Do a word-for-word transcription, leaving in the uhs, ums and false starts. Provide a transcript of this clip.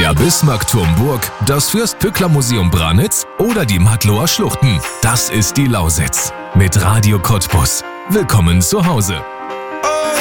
Der Bismarckturm Burg, das Fürst-Pückler-Museum Branitz oder die Mattloer Schluchten. Das ist die Lausitz. Mit Radio Cottbus. Willkommen zu Hause. Oh